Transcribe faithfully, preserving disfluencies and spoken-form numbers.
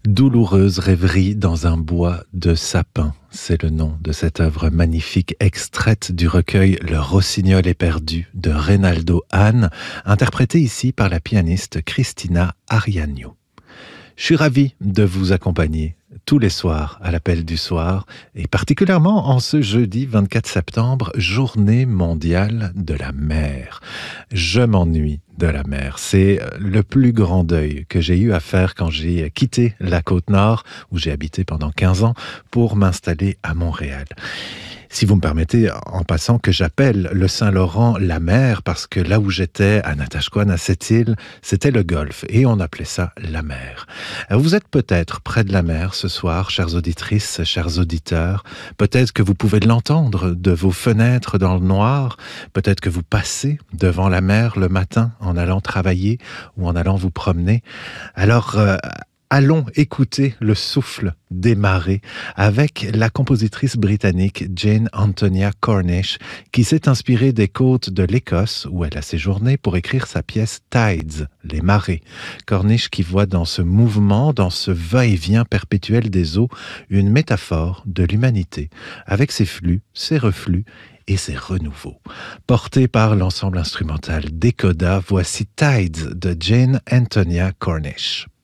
Douloureuse rêverie dans un bois de sapin, c'est le nom de cette œuvre magnifique extraite du recueil Le Rossignol éperdu de Reynaldo Hahn, interprétée ici par la pianiste Cristina Ariano. Je suis ravi de vous accompagner tous les soirs à l'appel du soir, et particulièrement en ce jeudi vingt-quatre septembre, journée mondiale de la mer. Je m'ennuie de la mer. C'est le plus grand deuil que j'ai eu à faire quand j'ai quitté la Côte-Nord, où j'ai habité pendant quinze ans, pour m'installer à Montréal. Si vous me permettez, en passant, que j'appelle le Saint-Laurent la mer, parce que là où j'étais, à Natashquan, à cette île, c'était le golfe, et on appelait ça la mer. Vous êtes peut-être près de la mer ce soir, chères auditrices, chers auditeurs. Peut-être que vous pouvez l'entendre de vos fenêtres dans le noir. Peut-être que vous passez devant la mer le matin en allant travailler ou en allant vous promener. Alors, euh, allons écouter le souffle des marées avec la compositrice britannique Jane Antonia Cornish, qui s'est inspirée des côtes de l'Écosse où elle a séjourné pour écrire sa pièce Tides, les marées. Cornish qui voit dans ce mouvement, dans ce va-et-vient perpétuel des eaux, une métaphore de l'humanité, avec ses flux, ses reflux et ses renouveaux. Porté par l'ensemble instrumental Decoda, voici Tides de Jane Antonia Cornish.